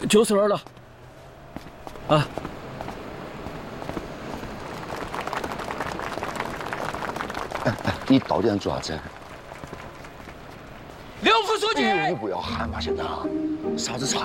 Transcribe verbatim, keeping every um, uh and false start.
就是那儿了。啊。 哎哎，你到底想做啥子？ 刘副书记， 哎呦，你不要喊嘛，现在啊，啥子茶